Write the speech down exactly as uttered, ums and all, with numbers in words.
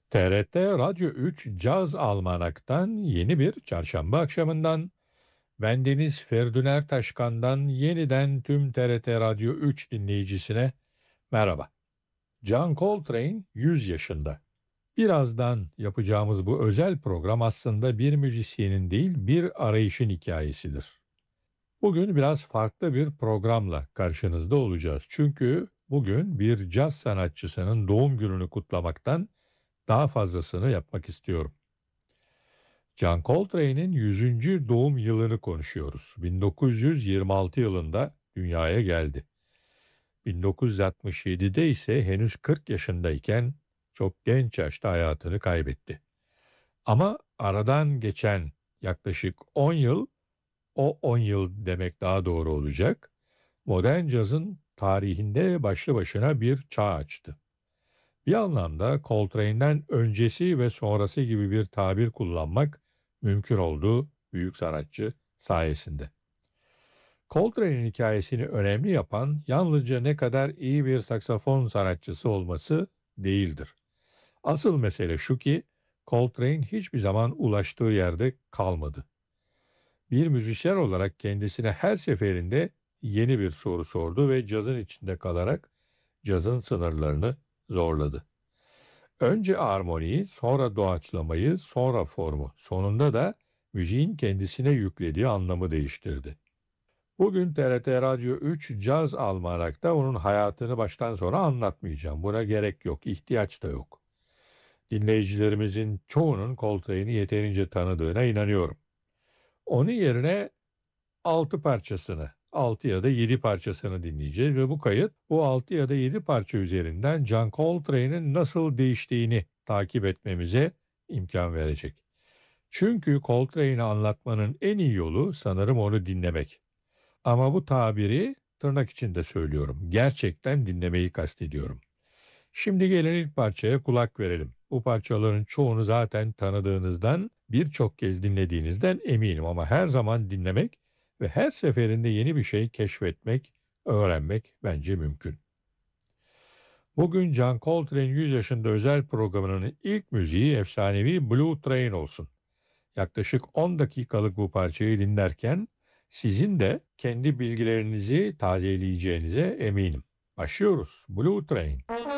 T R T Radyo üç Caz Almanak'tan yeni bir çarşamba akşamından bendeniz Ferdüner Taşkan'dan yeniden tüm T R T Radyo üç dinleyicisine merhaba. John Coltrane yüz yaşında. Birazdan yapacağımız bu özel program aslında bir müzisyenin değil bir arayışın hikayesidir. Bugün biraz farklı bir programla karşınızda olacağız. Çünkü bugün bir caz sanatçısının doğum gününü kutlamaktan daha fazlasını yapmak istiyorum. John Coltrane'in yüzüncü doğum yılını konuşuyoruz. bin dokuz yüz yirmi altı yılında dünyaya geldi. bin dokuz yüz altmış yedide ise henüz kırk yaşındayken çok genç yaşta hayatını kaybetti. Ama aradan geçen yaklaşık on yıl, o on yıl demek daha doğru olacak, modern cazın tarihinde başlı başına bir çağ açtı. Bir anlamda Coltrane'den öncesi ve sonrası gibi bir tabir kullanmak mümkün oldu büyük sanatçı sayesinde. Coltrane'in hikayesini önemli yapan yalnızca ne kadar iyi bir saksafon sanatçısı olması değildir. Asıl mesele şu ki Coltrane hiçbir zaman ulaştığı yerde kalmadı. Bir müzisyen olarak kendisine her seferinde yeni bir soru sordu ve cazın içinde kalarak cazın sınırlarını zorladı. Önce armoniyi, sonra doğaçlamayı, sonra formu, sonunda da müziğin kendisine yüklediği anlamı değiştirdi. Bugün T R T Radyo üç Caz Almanak'ta onun hayatını baştan sona anlatmayacağım. Buna gerek yok, ihtiyaç da yok. Dinleyicilerimizin çoğunun Coltrane'i yeterince tanıdığına inanıyorum. Onun yerine altı parçasını, altı ya da yedi parçasını dinleyeceğiz ve bu kayıt bu altı ya da yedi parça üzerinden John Coltrane'in nasıl değiştiğini takip etmemize imkan verecek. Çünkü Coltrane'i anlatmanın en iyi yolu sanırım onu dinlemek. Ama bu tabiri tırnak içinde söylüyorum. Gerçekten dinlemeyi kastediyorum. Şimdi gelin ilk parçaya kulak verelim. Bu parçaların çoğunu zaten tanıdığınızdan, birçok kez dinlediğinizden eminim ama her zaman dinlemek ve her seferinde yeni bir şey keşfetmek, öğrenmek bence mümkün. Bugün John Coltrane yüz yaşında özel programının ilk müziği efsanevi Blue Train olsun. Yaklaşık on dakikalık bu parçayı dinlerken sizin de kendi bilgilerinizi tazeleyeceğinize eminim. Başlıyoruz. Blue Train.